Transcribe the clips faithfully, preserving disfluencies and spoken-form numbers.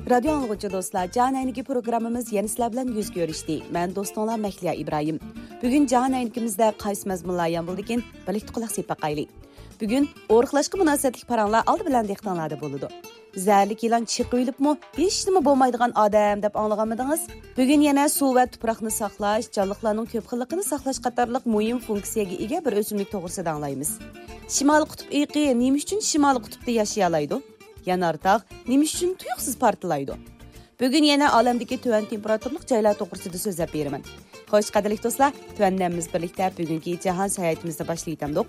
Radio anlıqçı dostlar, Can Ayniki programımız yeni sizlar bilan yüz görüşdi. Ben dostunlar Mehliya İbrahim. Bugün Can Aynikimizde qaysi mazmunlar yan bo'ldikin, birlikte quloq sepaqayli. Bugün o'riqlashga munosabatlik paranlar aldı bilan dehqonlarda bo'ladi. Zərlik ilan chiqib mu, hech nima bo'lmaydigan odam deb anglaganmidingiz? Bugün yana suv va tuproqni saqlash, jonliqlarning ko'p xilligini saqlash qatorliq muhim funksiyaga ega bir o'simlik to'g'risida anglaymiz. Shimoliy qutb iqi nima uchun Shimoliy qutbda yashay oladi? Yanardağ nima uchun tuyuqsiz portlaydi? Bugün yana olamdagi tuvan temperaturlik joylar to'g'risida so'zlab beraman. Xo'sh, qadrli do'stlar, tuvanlarimiz birlikda bugungi jahon sayohatimizni boshlaydik.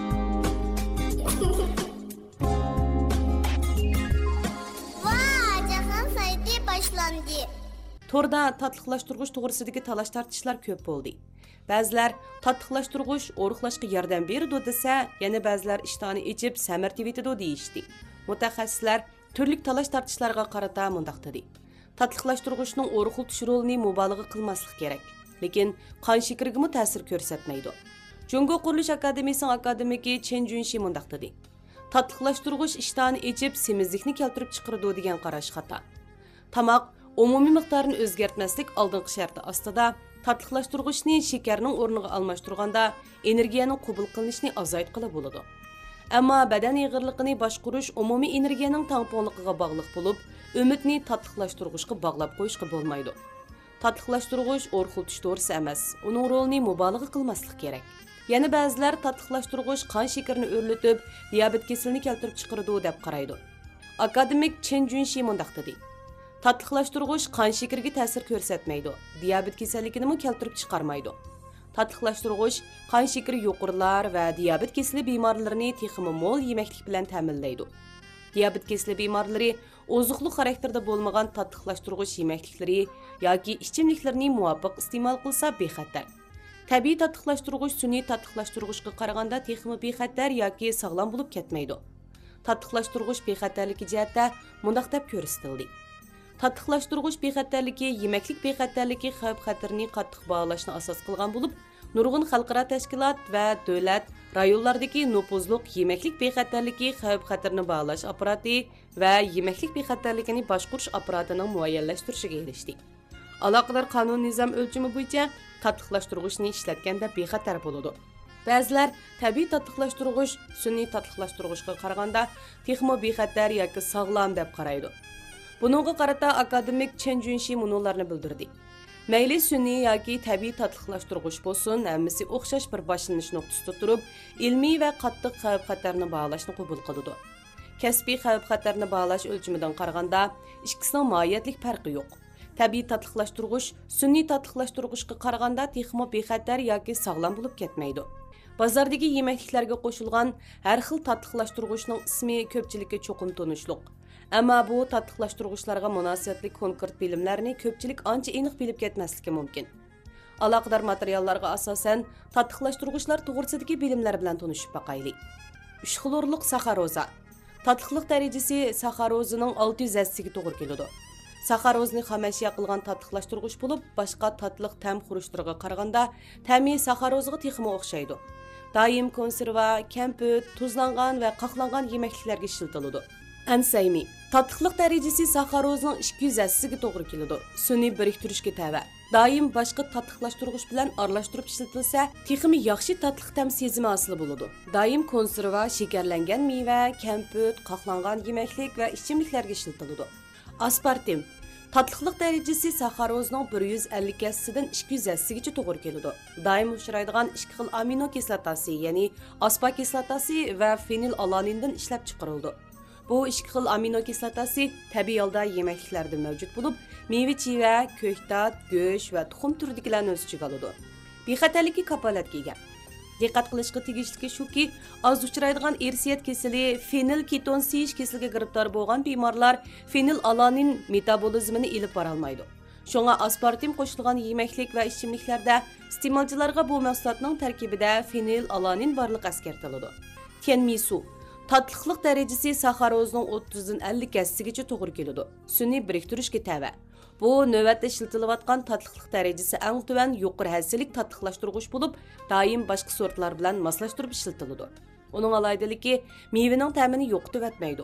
Torda tatlıqlaştırğuş to'g'risidagi talash tartishlar ko'p bo'ldi. Ba'zilar tatlıqlaştırğuş o'riqlashga yordam beradi desa, yana ba'zilar ishtoni ichib samar tevitidi deyishdi. Mutaxassislar turli talash tartishlarga qarata mundaq dedi. Tatlıqlaştırğuchning o'riqlatish rolini mubolag'a qilmaslik kerak, lekin qon shakariga ta'sir ko'rsatmaydi. Jungo Qurilish akademiyasining akademiki Chen Junshi mundaq dedi. Tatlıqlaştırğuch ishtoni ichib semizlikni keltirib chiqaradi degan qarash xato. Tamoq umumiy miqdorini o'zgartmaslik oldingi sharti ostida tatlıqlaştırğuchni shakarning o'rniga almashtirganda energiyaning qabul qilinishini azaytqili bo'ladi. Ammo badan ig'irligini boshqarish umumiy energiyaning tangpongligiga bog'liq bo'lib, umidni tatlıqlaştırğuchga bog'lab qo'yishga bo'lmaydi. Tatlıqlaştırğuch o'riqlatish to'g'risi emas, uning rolini mubolag'a qilmaslik kerak. Yana ba'zilar tatlıqlaştırğuch qon shakarini o'rlatib, diabet kasalini keltirib chiqaradi deb qaraydi. Akademik Chen Junshi mundaq dedi. Tatlıqlaştırğuch qon shakariga ta'sir ko'rsatmaydi, diabet kasalligini ham keltirib chiqarmaydi. Tatlıqlaştırğuch qon shakari yuqorilar va diabet kasali bemorlarini texmi mo'l yemaklik bilan ta'minlaydi. Diabet kasali bemorlari ozuqli xarakterda bo'lmagan tatlıqlaştırğuch yemakliklari yoki ichimliklarni muvofiq iste'mol qilsa bexatar. Tabiiy tatlıqlaştırğuch sun'iy tatlıqlaştırğuchga qaraganda texmi bexatar yoki sog'lom bo'lib ketmaydi. Tatlıqlaştırğuch bexatarligi jihatda mundaq deb ko'rsatildi. Tatlıqlaştırğuch bexatarligi yemaklik bexatarligi xavf-xatarni qattiq бағалashni asos qilgan bo'lib, nurg'un xalqaro tashkilot va davlat rayonlardagi nupuzliq yemaklik bexatarligi xavf-xatarni бағalash apparati va yemaklik bexatarligini boshqarish apparatining muayyanlashtirishiga erishdi. Aloqador qonun nizom o'lchami bo'yicha tatlıqlaştırğuchni ishlatganda bexatar bo'ladi. Ba'zilar tabiiy tatlıqlaştırğuch sun'iy tatlıqlaştırğuchga qaraganda texmo bexatar yoki sog'lom deb qaraydi. Bununğa qarata akademik Chen Junshi munullarni bildirdi. Mayli sun'iy yoki tabiiy tatlıqlaştırğuch bo'lsin, hammasi o'xshash bir boshlanish nuqtasida turib, ilmiy va qattiq xavf-xatarni бағалashni qabul qiladi. Kasbiy xavf-xatarni бағalash o'lchamidan qaraganda ikkisining mohiyatlik farqi yo'q. Tabiiy tatlıqlaştırğuch sun'iy tatlıqlaştırğuchga qaraganda texmo bexatar yoki sog'lom bo'lib ketmaydi. Bozordagi yemakliklarga qo'shilgan har xil tatlıqlaştırğuchning ismi ko'pchilikka cho'qim tanishliq. Ammo bu tatlıqlaştırğuchlarga munosabatli konkret bilimlarni ko'pchilik ancha aniq bilib ketmasligi mumkin. Aloqador materiallarga asosan tatlıqlaştırğuchlar to'g'risidagi bilimlar bilan tanishib baqayli. uch xlorliq saxaroza. Tatliqlik darajasi saxarozining olti yuz ga to'g'ri keladi. Saxarozni xamashya qilgan tatlıqlaştırğuch bo'lib, boshqa tatliq tam xurishlarga qaraganda ta'mi saxarozga texmi o'xshaydi. Doim konserva, kamput, tuzlangan va qaqlangan yemakliklarga ishlatiladi. Ansaymi. Tatlıqlik darajasi saxarozning ikki yuz ga to'g'ri keladi. Sun'iy biriktirishga tava. Doim boshqa tatlıqlaştırğuch bilan aralashtirib ishlatilsa, texmi yaxshi tatliq tam sezimi hosil bo'ladi. Doim konserva, shakarlangan meva, kamput, qaqlangan yemaklik va ichimliklarga ishlatiladi. Aspartim. Tatlıqlik darajasi saxarozning bir yuz ellik dan ikki yuz gacha to'g'ri keladi. Doim uchraydigan ikki xil amino kislotasi, ya'ni asparkislotasi va fenilalanindan ishlab chiqarildi. Bu ikki xil amino kislotasi tabiiy holda yemakliklarda mavjud bo'lib, meva-cheva, ko'ktat, go'sht va tuxum turidagilarni o'z ichiga oladi. Bexatarlikka kapolatga ega. Diqqat qilishga tegishli shuki, oz uchraydigan irsiyat kasali fenilketonsiz kasalga giribdor bo'lgan bemorlar fenilalanin metabolizmini ilib bora olmaydi. Shunga aspartim qo'shilgan yemaklik va ichimliklarda iste'molchilarga bu mahsulotning tarkibida fenilalanin borligi eskartiladi. Tianmisu. Tatlıqlik darajasi saxarozning o'ttiz dan ellik gacha to'g'ri keladi. Sun'iy biriktirishga tava. Bu navbatda ishlatilayotgan tatlıqlik darajasi eng tuvan yuqori hassasilik tatlıqlaştırğuch bo'lib, doim boshqa sortlar bilan moslashtirib ishlatiladi. Uning aloydiligi mevaning ta'mini yo'qotib etmaydi.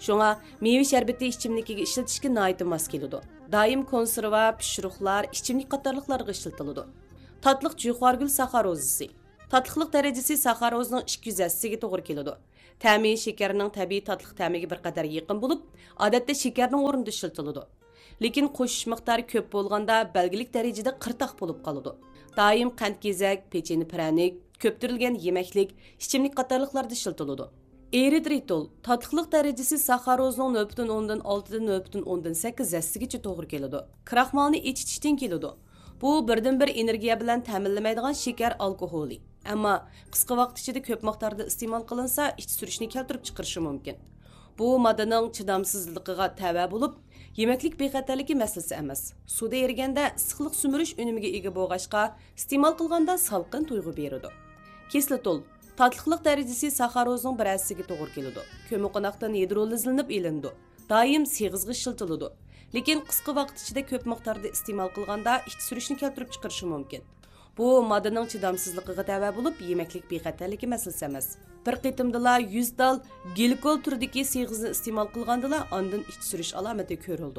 Şoňa meywe şerbeti içimlikiga işletişke naýaty mos kelidi. Daim konserva, pişiriqlar, içimlik qatarlıqlarga işletilidi. Tatlyk juxargül saxarozisi. Tatlıqlıq dərəcəsi saxarozning ikki yuz ga to'g'ri keladi. Ta'mi şekerning tabiiy tatliq ta'miga bir qadar yaqin bo'lib, odatda shekarning o'rnida ishlatiladi. Lekin qo'shish miqdori ko'p bo'lganda belgilik darajada qirtaq bo'lib qoladi. Doim qand kezak, pecheni pranik, ko'ptirilgan yemaklik, ichimlik qatorliqlarda ishlatiladi. Eritritol tatliqlik darajasi saxarozning nol butun o'ndan olti dan nol butun o'ndan sakkiz gacha to'g'ri keladi. Kraxmalni ichitishdan keladi. Bu birdan bir energiya bilan ta'minlamaydigan shakar alkoholi. Ammo qisqa vaqt ichida ko'p miqdorda iste'mol qilinsa, ich surishni keltirib chiqarishi mumkin. Bu moddaning chidamsizligiga tava bo'lib, yemaklik bexatarligi masalasi emas. Suvda eriganda issiqlik sumurish unimiga ega bo'lg'ashqa, iste'mol qilganda salqin tuyg'u beradi. Kislotol tatliqlik darajasi saxarozning bir asiga to'g'ri keladi. Ko'miqonoqdan hidrolizlanib ilindi. Doim seg'izga ishlatiladi. Lekin qisqa vaqt ichida ko'p miqdorda iste'mol qilganda ich surishni keltirib chiqarishi mumkin. Bu moddaning chidamsizligiga tava bo'lib, yemaklik bexatarligi masalasi emas. Bir qitimdala yuz dal glikol turidagi seg'izni iste'mol qilgandala ondan ich surish alomati ko'rildi.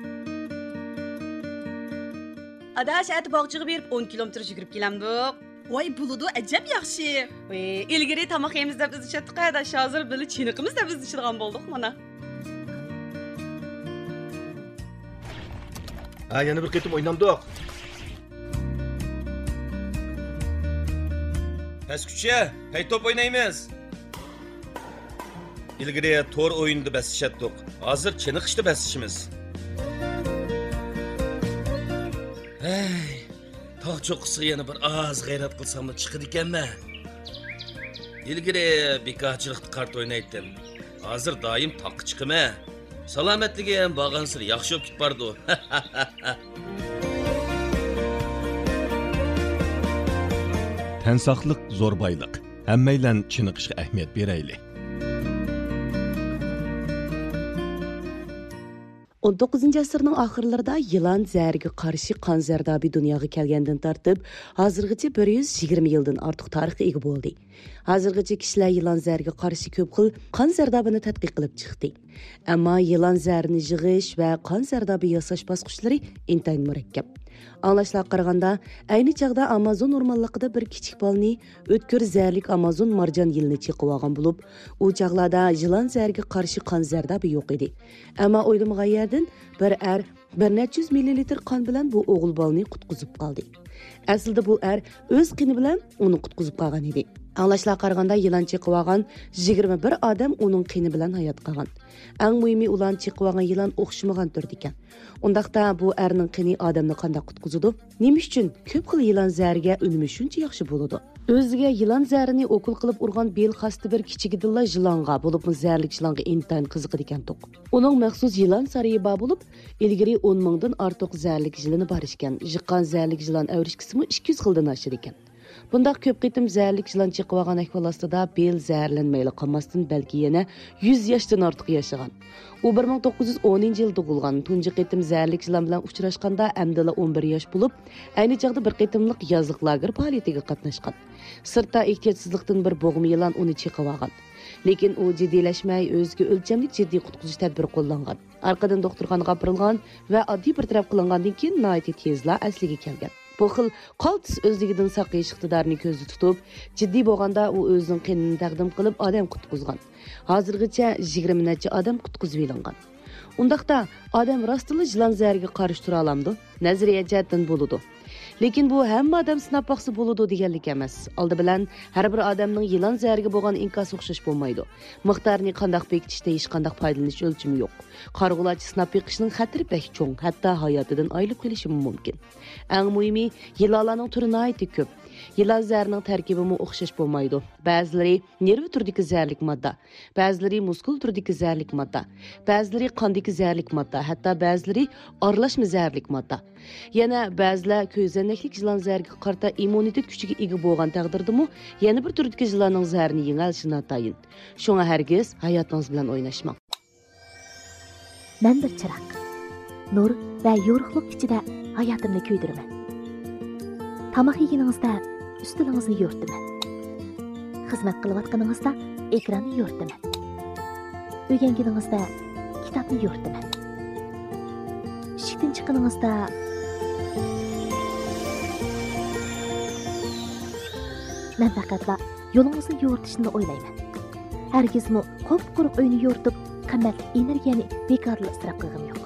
Adash at bog'chiga berib o'n kilometr yugurib kelamdik. Voy buludu ajab yaxshi. Voy ilgari tomoq yemiz deb biz ishatdik, adash hozir bili chiniqimiz deb biz ishirgan bo'ldik mana. Ha, yana bir qitim o'ynamdik. Pesküçe, hey top oynaymiz. İlgiri tor oyunda besişettik. Hazır çeniqişti besişimiz. Hey, tağ çok kısa yana bir az gayret kılsam da çıkır ikenme. İlgiri bekaçılıkta kart oynaydım. Hazır daim taq çıkıma. Salametligim bağansır yaxşı öpüp bardı. Tensaqlıq zor baylıq. Həmməylə çiniqişə əhmiyyət berəyli. o'n to'qqizinchi asrning oxirlarida yılan zəhəriga qarşı qan zərdabi dunyoga kelgandan tortib, hozirgacha bir yuz yigirma yildan ortiq tarixga ega bo'ldi. Hozirgacha kishilar yılan zəhəriga qarşı ko'p xil qan zərdabini tadqiq qilib chiqdi. Ammo yılan zəhərini yig'ish va qan zərdabi yasash bosqichlari intayin murakkab. Anlaşılan qaraganda, ayni chaqda Amazon o'rmonligida bir kichik bolni o'tkir zərlik Amazon marjon yilini chiqib olgan bo'lib, u chaqlarda yılan zəhəriga qarshi qan zardabi yo'q edi. Ammo o'ylamagan yerdan bir er bir necha yuz millilitr qon bilan bu o'g'il bolni qutqizib qoldi. Aslida bu er o'z qini bilan uni qutqizib qolgan edi. Anlaşılan qaraganda yılan chiqib olgan yigirma bir odam uning qini bilan hayot qolgan. Eng muhimi ulan chiqib olgan yılan o'xshamagan turdi ekan. Undaqda bu erning qini odamni qanday qutqizadi? Nima uchun ko'p xil yılan zəhəriga unumi shuncha yaxshi bo'ladi? O'ziga yılan zəhərini o'kul qilib urgan bel xasti bir kichigidilla yılanga bo'lib, zəhərlik yılanga intayin qiziqadi ekan to'q. Uning maxsus yılan sarayi bor bo'lib, ilgari o'n mingdan ortiq zəhərlik yılani bor ekan. Jiqqan zəhərlik yılan avrishkisimi ikki yuz xildan oshir ekan. Bundaq ko'p qitim zəhərlik yılan chiqib olgan ahvol ostida bel zəhərlənməyli qolmasdan balki yana yuz yoshdan ortiq yashagan. U bir ming to'qqiz yuz o'ninchi yil tug'ilgan. Tunji qitim zəhərlik yılan bilan uchrashganda amdila o'n bir yosh bo'lib, ayni chaqda bir qitimliq yozliq lager faoliyatiga qatnashgan. Sirtda ehtiyotsizlikdan bir bo'g'ma yılan uni chiqib olgan. Lekin u jiddiylashmay o'ziga o'lchamlik jiddiy qutqizish tadbiri qo'llangan. Arqadan doktorxonaga gapirilgan va oddiy bir taraf qilingandan keyin nihoyat tezla asliga kelgan. Bu xil qaltis o'zligidan saqlash iqtidorini ko'zda tutib, jiddiy bo'lganda u o'zining qinini taqdim qilib odam qutqizgan. Hozirgacha yigirma necha odam qutqizib olingan. Undaqda odam rostila yılan zəhəriga qarshi tura olamdi? Nazariya jihatdan bo'ladi. Lekin bu hamma odam sinab baqsa bo'ladi deganlik emas. Oldi bilan har bir odamning yılan zəhəriga bo'lgan inkosi o'xshash bo'lmaydi. Miqdorini qandaq bekitishda hech qanday foydalanish o'lchimi yo'q. Qarg'ulachi sinab beqishning xatiri pek cho'ng, hatto hayotidan ayrilib qolishi mumkin. Eng muhimi, yılanlarning turi nihoyatda ko'p. Yılan zəhərinin tərkibimi o'xshash bo'lmaydi. Ba'zilari nerv turidagi zəhərlik modda, ba'zilari muskul turidagi zəhərlik modda, ba'zilari qondagi zəhərlik modda, hatto ba'zilari aralashma zəhərlik modda. Yana ba'zilar ko'zanaklik yılan zəhəriga qarta immunitet kuchiga ega bo'lgan taqdirdami, yana bir turdagi yılanning zəhərini yengilishi notayin. Shunga hargiz hayotingiz bilan o'ynashmang. Men bir chiroq, nur va yorug'lik ichida hayotimni kuydiraman. Tamaq yeginingizda ustilingizni yo'rtaman. Xizmat qilayotganingizda ekranni yo'rtaman. o'rganganingizda kitobni yo'ritaman. Eshikdan chiqqaningizda men faqatla yo'lingizni yo'ritishni o'ylayman. Hargizmi qop-quruq uyni yo'ritib, qimmatli energiyani bekorli isrof qilgim yo'q.